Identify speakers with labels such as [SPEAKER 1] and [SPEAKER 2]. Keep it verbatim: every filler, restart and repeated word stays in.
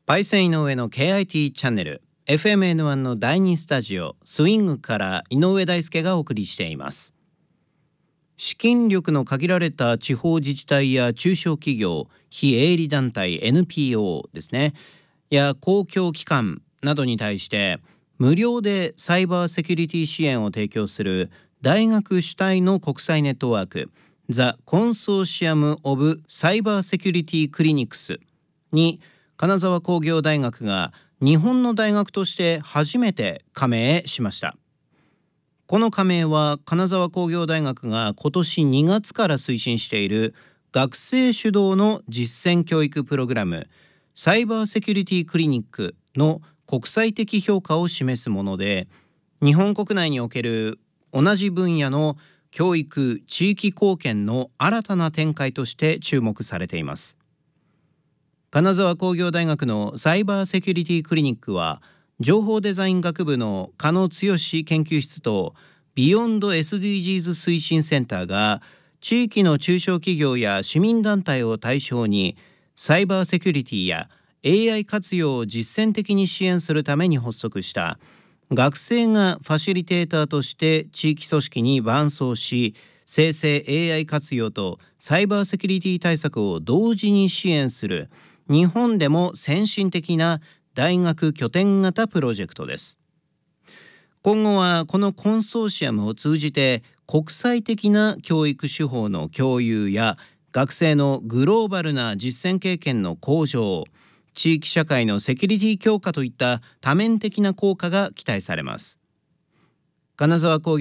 [SPEAKER 1] パイセン井上の ケーアイティー チャンネル エフエムエヌワン のだいにスタジオスイングから井上大輔がお送りしています。資金力の限られた地方自治体や中小企業、非営利団体 エヌピーオー ですねや公共機関などに対して無料でサイバーセキュリティ支援を提供する大学主体の国際ネットワーク The Consortium of Cyber Security Clinics に金沢工業大学が日本の大学として初めて加盟しました。この加盟は金沢工業大学が今年にがつから推進している学生主導の実践教育プログラムサイバーセキュリティクリニックの国際的評価を示すもので、日本国内における同じ分野の教育地域貢献の新たな展開として注目されています。金沢工業大学のサイバーセキュリティクリニックは情報デザイン学部の加野剛研究室とビヨンド エスディージーズ 推進センターが地域の中小企業や市民団体を対象にサイバーセキュリティや エーアイ 活用を実践的に支援するために発足した学生がファシリテーターとして地域組織に伴走し、生成 エーアイ 活用とサイバーセキュリティ対策を同時に支援する日本でも先進的な大学拠点型プロジェクトです。今後はこのコンソーシアムを通じて国際的な教育手法の共有や学生のグローバルな実践経験の向上、地域社会のセキュリティ強化といった多面的な効果が期待されます。金沢工業